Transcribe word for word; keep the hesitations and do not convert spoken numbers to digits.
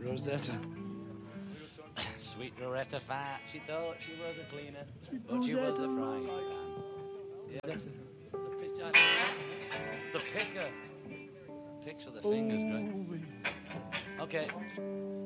Rosetta. Sweet Rosetta Fat. She thought she was a cleaner, Sweet but she was a Rosetta. frying pan. Yeah. The pitcher. The picker. Picks with the fingers, Oh, great. Okay.